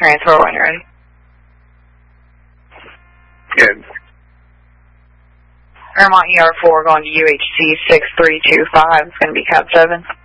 transfer when you're ready. Good. Fairmont ER4 going to UHC 6325. It's going to be Cab 7.